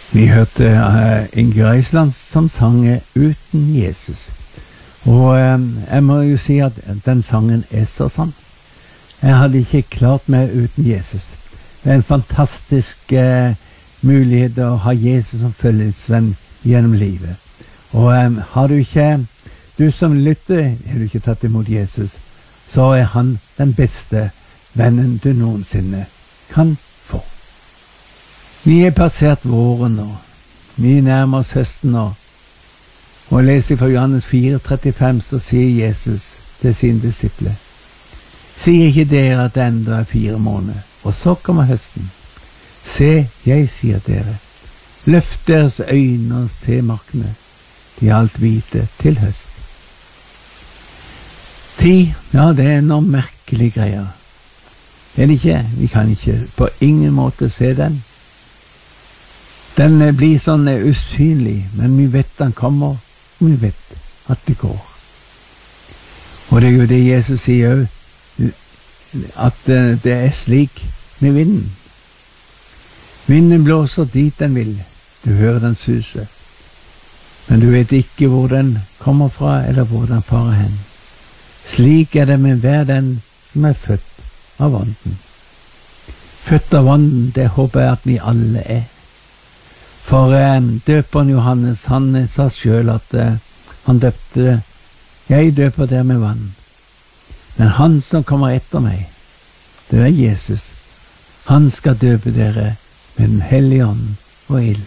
Vi hørte Inge Røisland som sang Uten Jesus. Og jeg må jo si at den sangen så sann. Jeg hadde ikke klart meg uten Jesus. Det en fantastisk mulighet å ha Jesus som følgesvenn gjennom livet. Og har du som lytter, har du ikke tatt imot Jesus, så han den beste vennen du noensinne kan få. Vi passert våren nå. Vi nærmer oss høsten nå. Og leser fra Johannes 4,35 så sier Jesus til sine disciple: Sier ikke dere at det enda 4 måneder, og så kommer høsten? Se, jeg sier dere, løft deres øyne og se markene, de alt hvite til høst. Tid, ja, det noen merkelige greier. Det ikke? Vi kan ikke på ingen måte se den. Den blir sånn usynlig, men vi vet den kommer, og vi vet at det går. Og det jo det Jesus sier også, at det slik med vinden. Vinden blåser dit den vil, du hører den suse, men du vet ikke hvor den kommer fra, eller hvor den farer hen. Slik det med hver den som født av ånden. Født av ånden, det håper jeg at vi alle For døperen Johannes, han sa selv at han døpte, jeg døper dere med vann. Men han som kommer etter meg, det Jesus. Han skal døpe dere med den hellige ånd og ild.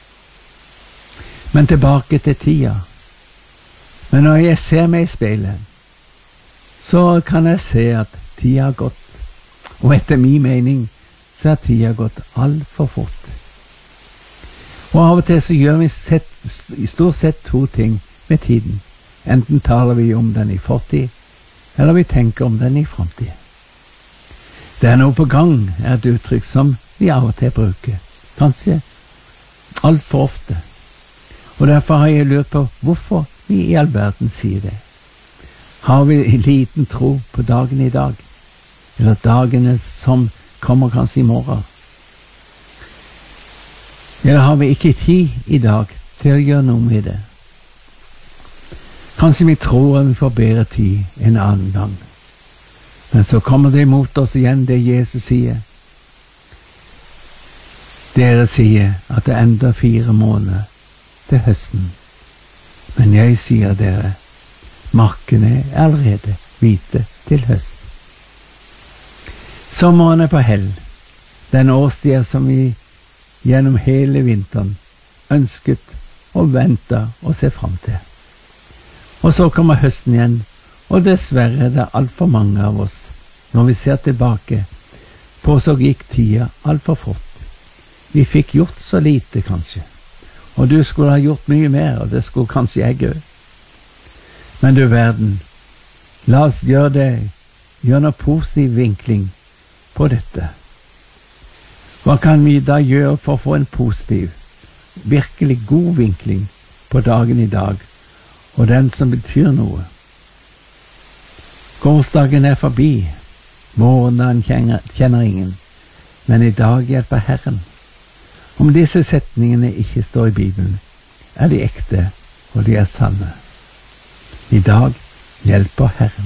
Men tilbake til tida. Men når jeg ser meg i speilet, så kan jeg se at tida har gått. Og etter min mening, så har tida gått alt for fort. Og av og til så gjør vi stort sett 2 ting med tiden. Enten taler vi om den i fortid, eller vi tenker om den i fremtid. Det noe på gang, et uttrykk som vi av og til bruker. Kanskje alt for ofte. Og derfor har jeg lurt på hvorfor vi i all verden sier det. Har vi liten tro på dagen i dag? Eller dagene som kommer kanskje i morgen? Eller har vi ikke tid i dag til å gjøre noe med det? Kanskje vi tror at vi får bedre tid en annen gang. Men så kommer det imot oss igjen det Jesus sier. Dere sier at det enda 4 måneder til høsten. Men jeg sier dere, markene allerede hvite til høst. Sommeren på hell, den årstid som vi gjennom hele vinteren ønsket og ventet og se frem til. Og så kommer høsten igjen, og dessverre det alt for mange av oss. Når vi ser tilbake på så gikk tida alt for fort. Vi fikk gjort så lite kanskje, og du skulle ha gjort mye mer, og det skulle kanskje jeg gjøre. Men du verden, la oss gjøre noe positiv vinkling på dette. Hva kan vi da gjøre for å få en positiv, virkelig god vinkling på dagen i dag, og den som betyr noe? Gårsdagen forbi, morgendagen kjenner ingen, men i dag hjelper Herren. Om disse setningene ikke står i Bibelen, de ekte, og de sanne. I dag hjelper Herren.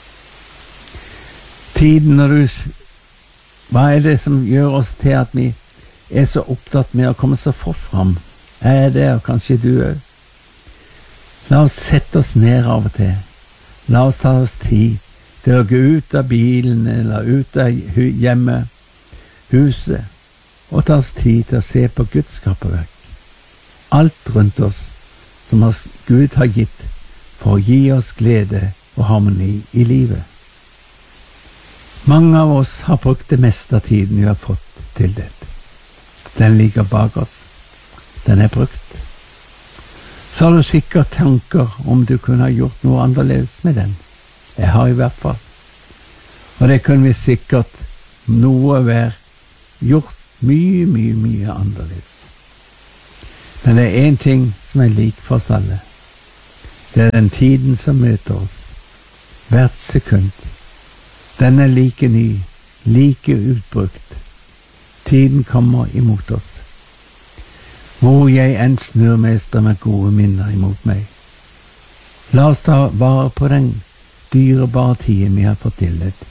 Tiden når hva det som gjør oss til at vi så opptatt med å komme så fort fram? Det, og kanskje du også? La oss sette oss ned av og til. La oss ta oss tid til å gå ut av bilen, eller ut av hjemmet, huset, og ta oss tid til å se på Guds skaperverk. Alt rundt oss som Gud har gitt for å gi oss glede og harmoni i livet. Mange av oss har brukt det meste av tiden vi har fått til det. Den ligger bak oss. Den brukt. Så har du sikkert tanker om du kunne ha gjort noe annerledes med den. Jeg har i hvert fall. Og det kunne vi sikkert noe være gjort mye annerledes. Men det en ting som lik for oss alle. Det den tiden som møter oss. Hvert sekund. Den like ny, like utbrukt. Tiden kommer imot oss. hvor jeg enn snur, mester, med gode minner imot meg. La oss ta vare på den dyrebare tiden vi har fått tillit,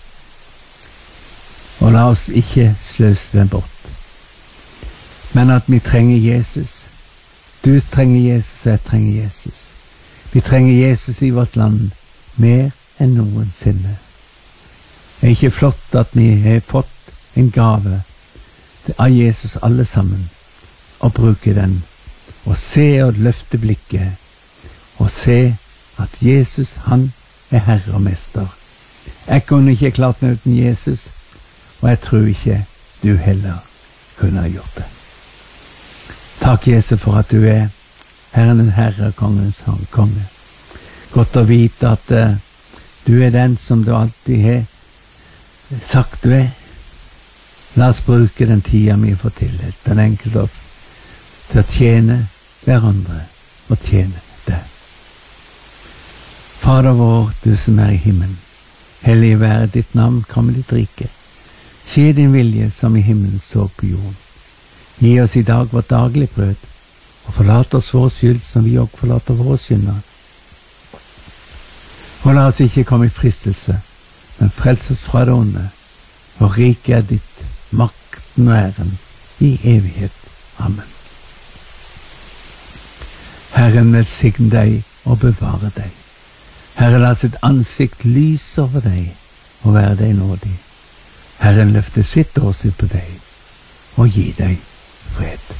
og la oss ikke sløse den bort. Men at vi trenger Jesus. Du trenger Jesus, og jeg trenger Jesus. Vi trenger Jesus i vårt land mer enn noensinne. Det er ikke flott at vi har fått en gave av Jesus alle sammen, og bruke den, og se og løfte blikket, og se at Jesus, han er Herre og Mester. Jeg kunne ikke klart meg uten Jesus, og jeg tror ikke du heller kunne ha gjort det. Takk, Jesus, for at du er Herren, Herre, Kongens konge. Godt å vite at du er den som du alltid har sagt du er. La oss bruke den tiden vi får tillit, den enkelte oss, til å tjene hverandre og tjene deg. Fader vår, du som er i himmelen, hellig være ditt navn, kom ditt rike. Skje din vilje som i himmelen så på jorden. Gi oss i dag vårt daglige brød, og forlat oss vår skyld som vi også forlater våre syndere. Og la oss ikke komme i fristelse, men frels oss fra det onde, og riket er ditt, makten og æren i evighet. Amen. Herren velsigne deg og bevare deg. Herren la sitt ansikt lyse over deg og være deg nådig. Herren løfter sitt åsyn på deg og gi deg fred.